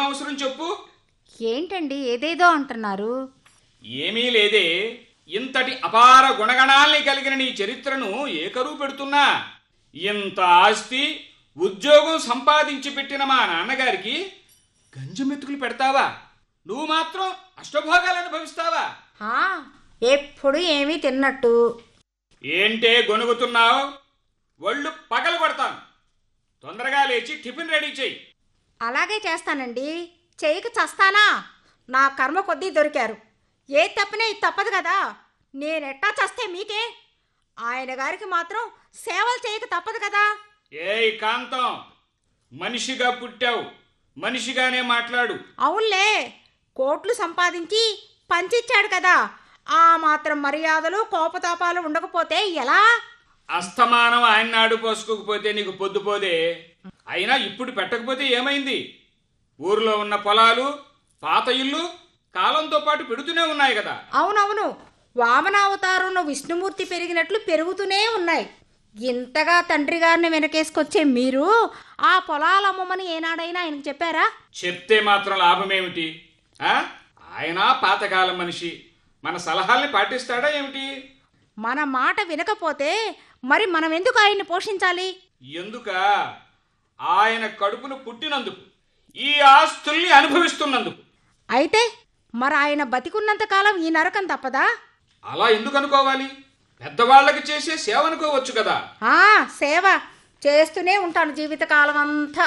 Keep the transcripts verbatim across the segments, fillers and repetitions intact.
అవసరం చెప్పు. ఏంటండి ఏదేదో అంటున్నారు? ఏమీ లేదే, ఇంతటి అపార గుణగణాల్ని కలిగిన నీ చరిత్రను ఏకరువు పెడుతున్నా. ఇంత ఆస్తి ఉద్యోగం సంపాదించి పెట్టిన మా నాన్నగారికి గంజమెతుకులు పెడతావా? నువ్వు మాత్రం అష్టభోగాలు అనుభవిస్తావా? ఎప్పుడు ఏమీ తిన్నట్టు. ఏంటే గొనుగుతున్నావు? ఒళ్ళు పగలు కొడతాను. తొందరగా లేచి టిఫిన్ రెడీ చెయ్యి. అలాగే చేస్తానండి. చెయ్యక చస్తానా? నా కర్మ కొద్దీ దొరికారు. ఏ తప్పనే ఇది తప్పదు కదా. నేనెట్టా చస్తే మీకే? ఆయన గారికి మాత్రం సేవలు చేయక తప్పదు కదా. ఏయ్ కాంతం, మనిషిగా పుట్టావు, మనిషిగానే మాట్లాడు. అవునులే, కోట్లు సంపాదించి పంచిచ్చాడు కదా. ఆ మాత్రం మర్యాదలు కోపతాపాలు ఉండకపోతే ఎలా? అస్తమానం ఆయన నాడు పోసుకోకపోతే నీకు పొద్దుపోదే. అయినా ఇప్పుడు పెట్టకపోతే ఏమైంది? ఊర్లో ఉన్న పొలాలు, పాత ఇల్లు కాలంతో పాటు పెడుతూనే ఉన్నాయి కదా. అవునవును, వామనావతారంలో విష్ణుమూర్తి పెరిగినట్లు పెరుగుతూనే ఉన్నాయి. ఇంతగా తండ్రి గారిని వెనకేసుకొచ్చే మీరు ఆ పొలాలు అమ్మమని ఏనాడైనా ఆయనకు చెప్పారా? చెప్తే మాత్రం లాభమేమిటి? ఆయన పాతకాలం మనిషి, మన సలహాల్ని పాటిస్తాడా ఏమిటి? మన మాట వినకపోతే మరి మనం ఎందుకు ఆయన్ని పోషించాలి? ఎందుక? ఆయన కడుపును పుట్టినందుకు, ఈ ఆస్తుల్ని అనుభవిస్తున్నందుకు. అయితే మరి ఆయన బతికున్నంత కాలం ఈ నరకం తప్పదా? అలా ఎందుకు అనుకోవాలి? పెద్దవాళ్ళకి చేసే సేవ అనుకోవచ్చు కదా. ఆ సేవ చేస్తూనే ఉంటాను జీవితకాలం అంతా.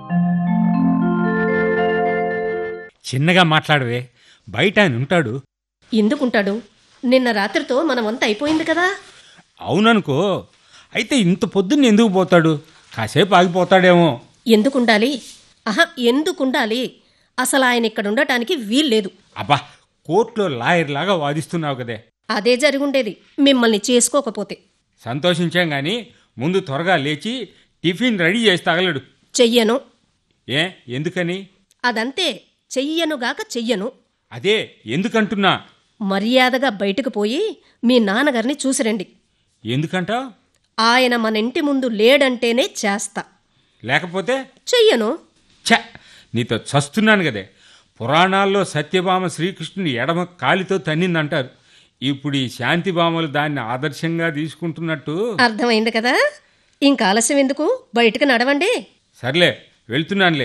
చిన్నగా మాట్లాడవే, బయట ఆయన ఉంటాడు. ఎందుకుంటాడు? నిన్న రాత్రితో మనమంతా అయిపోయింది కదా. అవుననుకో, అయితే ఇంత పొద్దున్న ఎందుకు పోతాడు? కాసేపు ఆగిపోతాడేమో. ఎందుకుండాలి? ఆహా, ఎందుకుండాలి? అసలు ఆయన ఇక్కడ ఉండటానికి వీల్లేదు. అబ్బా, కోర్టులో లాయర్ లాగా వాదిస్తున్నావు కదే. అదే జరుగుండేది మిమ్మల్ని చేసుకోకపోతే. సంతోషించాం గాని ముందు త్వరగా లేచి టిఫిన్ రెడీ చేసి తగలడు. చెయ్యను. ఏ ఎందుకని? అదంతే, చెయ్యనుగాక చెయ్యను. అదే ఎందుకంటున్నా? మర్యాదగా బయటకు పోయి మీ నాన్నగారిని చూసిరండి. ఎందుకంటావు? ఆయన మన ఇంటి ముందు లేడంటేనే చేస్తా, లేకపోతే చెయ్యను. ఛ, నీతో చస్తున్నాను కదే. పురాణాల్లో సత్యభామ శ్రీకృష్ణుని ఎడమ కాలితో తన్నిందంటారు. ఇప్పుడు ఈ శాంతిభామలు దాన్ని ఆదర్శంగా తీసుకుంటున్నట్టు అర్థమైంది కదా. ఇంకా ఆలస్యం ఎందుకు? బయటకు నడవండి. సర్లే, వెళ్తున్నానులే.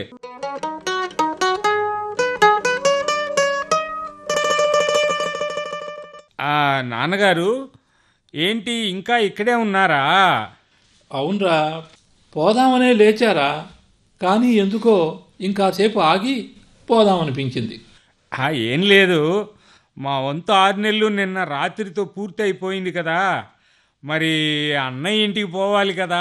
ఆ నాన్నగారు ఏంటి ఇంకా ఇక్కడే ఉన్నారా? అవునరా, పోదామనే లేచారా, కానీ ఎందుకో ఇంకాసేపు ఆగి పోదామనిపించింది. ఏం లేదు, మా వంతు ఆరు నెలలు నిన్న రాత్రితో పూర్తి అయిపోయింది కదా. మరి అన్నయ్య ఇంటికి పోవాలి కదా.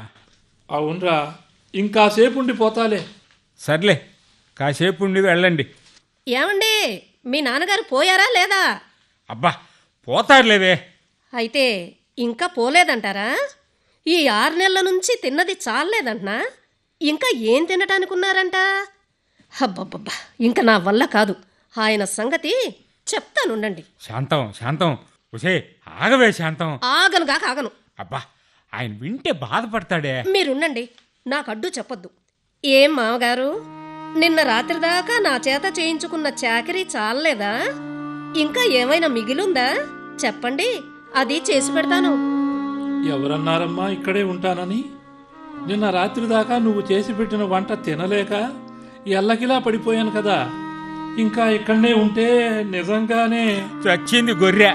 అవునరా, ఇంకాసేపు ఉండి పోతాలే. సర్లే, కాసేపు ఉండి వెళ్ళండి. ఏమండి, మీ నాన్నగారు పోయారా లేదా? అబ్బా, పోతారులేవే. అయితే ఇంకా పోలేదంటారా? ఈ ఆరు నెలల నుంచి తిన్నది చాలేదంటనా? ఇంకా ఏం తినటానికి ఉన్నారంట? అబ్బబ్బబ్బా, ఇంకా నా వల్ల కాదు. ఆయన సంగతి చెప్తానుండండి. శాంతం శాంతం ఉసే ఆగవే శాంతం. ఆగనుగా కాగను. అబ్బా, ఆయన వింటే బాధపడతాడే. మీరుండండి, నాకు అడ్డు చెప్పొద్దు. ఏం మామగారు, నిన్న రాత్రి దాకా నా చేత చేయించుకున్న చాకరీ చాలలేదా? ఇంకా ఏమైనా మిగిలుందా? చెప్పండి, అది చేసి పెడతాను. ఎవరన్నారమ్మా ఇక్కడే ఉంటానని? నిన్న రాత్రి దాకా నువ్వు చేసి పెట్టిన వంట తినలేక ఎల్లకిలా పడిపోయాను కదా. ఇంకా ఇక్కడనే ఉంటే నిజంగానే చచ్చింది గొర్రె.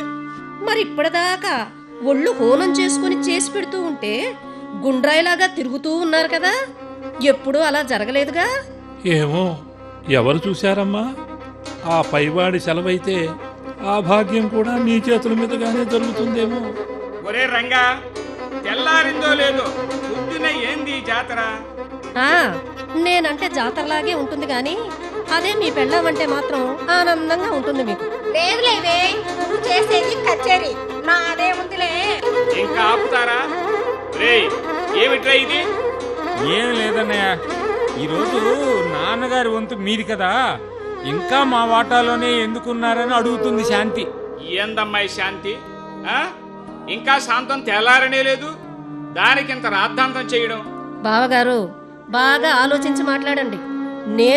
మరి ఇప్పటిదాకా ఒళ్ళు హోనం చేసుకుని చేసి పెడుతూ ఉంటే గుండ్రాయిలాగా తిరుగుతూ ఉన్నారు కదా. ఎప్పుడూ అలా జరగలేదుగా. ఏమో, ఎవరు చూశారమ్మా? ఆ పైవాడి సెలవైతే ఆ భాగ్యం కూడా నీ చేతుల మీదుగానే జరుగుతుందేమో. ఒరే రంగా, తెల్లారిందో లేదో పొద్దున ఏంది జాతర? ఆ నేనంటే జాతరలాగే ఉంటుంది గాని అదే మీ పెళ్ళామంటే మాత్రం ఆనందంగా ఉంటుంది మీకు. లేదులేవే, నువ్వు చేసేది కచేరీ, నాదే ఉందిలే. ఇంకా ఆపుతారా? రేయ్, ఏమిట్రా ఇది? ఏం లేదన్నయ్య, ఈరోజు నాన్నగారి వంతు మీది కదా, ఇంకా మా వాటాలోనే ఎందుకున్నారని అడుగుతుంది శాంతి. ఏందమ్మాయి శాంతి? ఇంకా శాంతం తెల్లారనే లేదు, దానికింత రాద్ధాంతం చేయడం. బావగారు, బాగా ఆలోచించి మాట్లాడండి. నే